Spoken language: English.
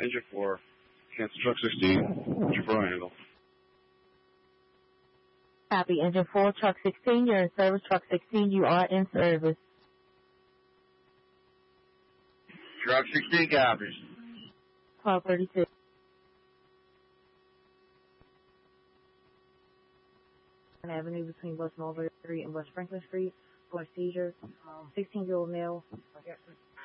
Engine 4, cancel truck 16, what's your front handle? Copy. Engine 4, truck 16, you're in service. Truck 16, you are in service. Truck 16 copies. 1236. Avenue between West Mulberry Street and West Franklin Street for a seizure. 16-year-old male.